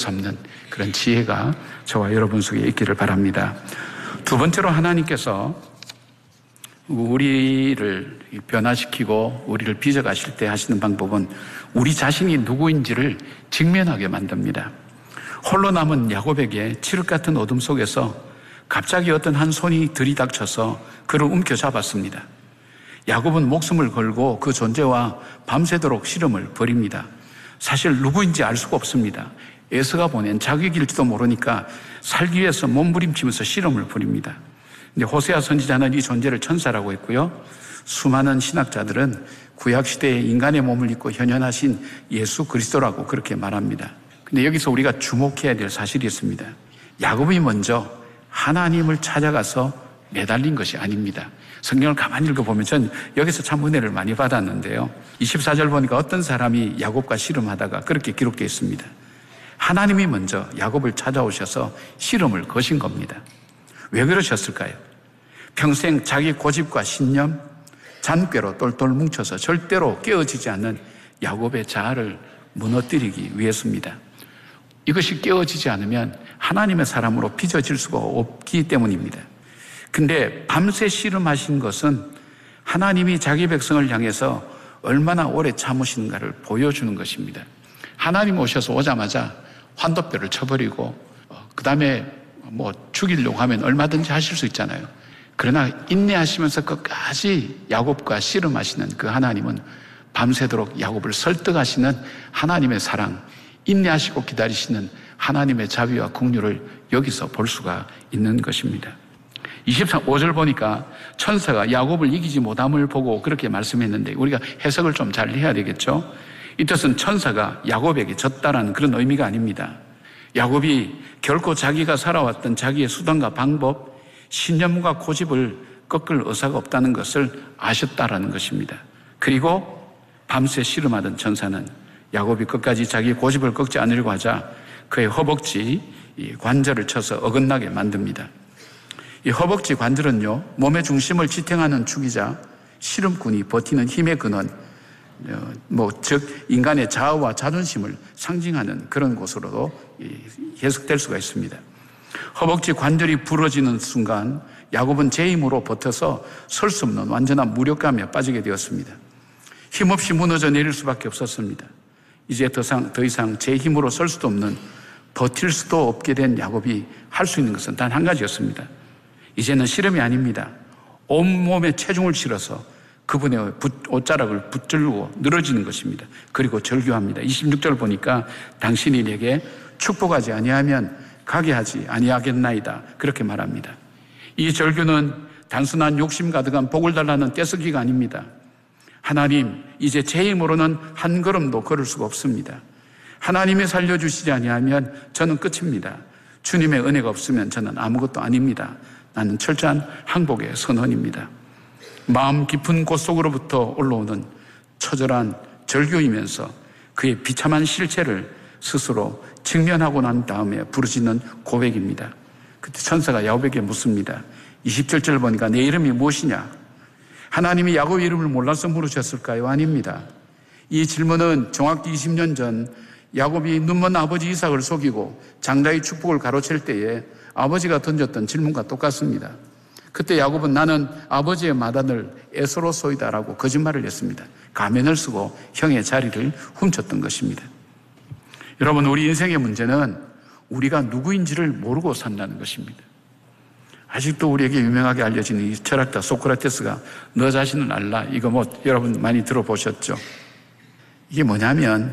삼는 그런 지혜가 저와 여러분 속에 있기를 바랍니다. 두 번째로 하나님께서 우리를 변화시키고 우리를 빚어가실 때 하시는 방법은 우리 자신이 누구인지를 직면하게 만듭니다. 홀로 남은 야곱에게 칠흑 같은 어둠 속에서 갑자기 어떤 한 손이 들이닥쳐서 그를 움켜잡았습니다. 야곱은 목숨을 걸고 그 존재와 밤새도록 씨름을 벌입니다. 사실 누구인지 알 수가 없습니다. 에서가 보낸 자객일지도 모르니까 살기 위해서 몸부림치면서 씨름을 벌입니다. 근데 호세아 선지자는 이 존재를 천사라고 했고요. 수많은 신학자들은 구약시대에 인간의 몸을 입고 현현하신 예수 그리스도라고 그렇게 말합니다. 근데 여기서 우리가 주목해야 될 사실이 있습니다. 야곱이 먼저 하나님을 찾아가서 매달린 것이 아닙니다. 성경을 가만히 읽어보면 전 여기서 참 은혜를 많이 받았는데요. 24절 보니까 어떤 사람이 야곱과 씨름하다가 그렇게 기록되어 있습니다. 하나님이 먼저 야곱을 찾아오셔서 씨름을 거신 겁니다. 왜 그러셨을까요? 평생 자기 고집과 신념, 잔꾀로 똘똘 뭉쳐서 절대로 깨어지지 않는 야곱의 자아를 무너뜨리기 위해서입니다. 이것이 깨어지지 않으면 하나님의 사람으로 빚어질 수가 없기 때문입니다. 근데 밤새 씨름하신 것은 하나님이 자기 백성을 향해서 얼마나 오래 참으시는가를 보여주는 것입니다. 하나님 오자마자 환도뼈를 쳐버리고 그 다음에 죽이려고 하면 얼마든지 하실 수 있잖아요. 그러나 인내하시면서 끝까지 야곱과 씨름하시는 그 하나님은 밤새도록 야곱을 설득하시는 하나님의 사랑, 인내하시고 기다리시는 하나님의 자비와 긍휼을 여기서 볼 수가 있는 것입니다. 25절 보니까 천사가 야곱을 이기지 못함을 보고 그렇게 말씀했는데 우리가 해석을 좀 잘 해야 되겠죠. 이 뜻은 천사가 야곱에게 졌다라는 그런 의미가 아닙니다. 야곱이 결코 자기가 살아왔던 자기의 수단과 방법, 신념과 고집을 꺾을 의사가 없다는 것을 아셨다라는 것입니다. 그리고 밤새 씨름하던 천사는 야곱이 끝까지 자기 고집을 꺾지 않으려고 하자 그의 허벅지 관절을 쳐서 어긋나게 만듭니다. 이 허벅지 관절은요, 몸의 중심을 지탱하는 축이자 씨름꾼이 버티는 힘의 근원, 즉 인간의 자아와 자존심을 상징하는 그런 곳으로도 해석될 수가 있습니다. 허벅지 관절이 부러지는 순간 야곱은 제 힘으로 버텨서 설 수 없는 완전한 무력감에 빠지게 되었습니다. 힘없이 무너져 내릴 수밖에 없었습니다. 이제 더 이상 제 힘으로 설 수도 없는, 버틸 수도 없게 된 야곱이 할 수 있는 것은 단 한 가지였습니다. 이제는 씨름이 아닙니다. 온몸에 체중을 실어서 그분의 옷자락을 붙들고 늘어지는 것입니다. 그리고 절규합니다. 26절 보니까 당신이 내게 축복하지 아니하면 가게 하지 아니하겠나이다, 그렇게 말합니다. 이 절규는 단순한 욕심 가득한 복을 달라는 떼쓰기가 아닙니다. 하나님, 이제 제 힘으로는 한 걸음도 걸을 수가 없습니다. 하나님이 살려주시지 아니하면 저는 끝입니다. 주님의 은혜가 없으면 저는 아무것도 아닙니다. 나는 철저한 항복의 선언입니다. 마음 깊은 곳 속으로부터 올라오는 처절한 절규이면서 그의 비참한 실체를 스스로 직면하고 난 다음에 부르짖는 고백입니다. 그때 천사가 야곱에게 묻습니다. 27절 보니까 내 이름이 무엇이냐? 하나님이 야곱의 이름을 몰라서 물으셨을까요? 아닙니다. 이 질문은 정확히 20년 전 야곱이 눈먼 아버지 이삭을 속이고 장자의 축복을 가로챌 때에 아버지가 던졌던 질문과 똑같습니다. 그때 야곱은 나는 아버지의 맏아들 에서로소이다라고 거짓말을 했습니다. 가면을 쓰고 형의 자리를 훔쳤던 것입니다. 여러분, 우리 인생의 문제는 우리가 누구인지를 모르고 산다는 것입니다. 아직도 우리에게 유명하게 알려진 이 철학자 소크라테스가 너 자신을 알라, 이거 여러분 많이 들어보셨죠? 이게 뭐냐면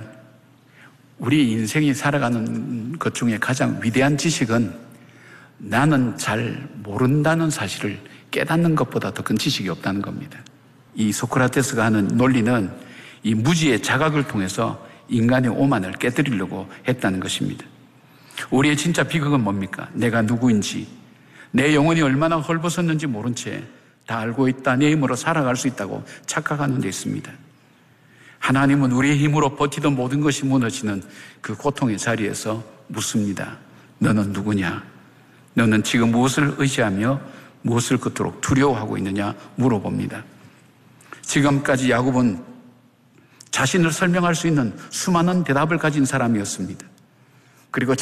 우리 인생이 살아가는 것 중에 가장 위대한 지식은 나는 잘 모른다는 사실을 깨닫는 것보다 더 큰 지식이 없다는 겁니다. 이 소크라테스가 하는 논리는 이 무지의 자각을 통해서 인간의 오만을 깨뜨리려고 했다는 것입니다. 우리의 진짜 비극은 뭡니까? 내가 누구인지, 내 영혼이 얼마나 헐벗었는지 모른 채 다 알고 있다, 내 힘으로 살아갈 수 있다고 착각하는 데 있습니다. 하나님은 우리의 힘으로 버티던 모든 것이 무너지는 그 고통의 자리에서 묻습니다. 너는 누구냐? 너는 지금 무엇을 의지하며 무엇을 그토록 두려워하고 있느냐 물어봅니다. 지금까지 야곱은 자신을 설명할 수 있는 수많은 대답을 가진 사람이었습니다. 그리고